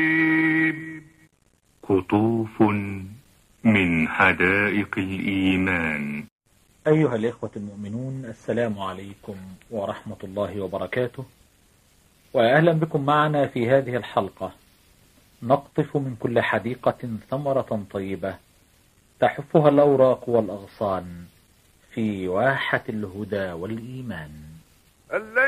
قطوف من حدائق الإيمان. أيها الإخوة المؤمنون، السلام عليكم ورحمة الله وبركاته، وأهلا بكم معنا في هذه الحلقة. نقطف من كل حديقة ثمرة طيبة تحفها الأوراق والأغصان في واحة الهدى والإيمان.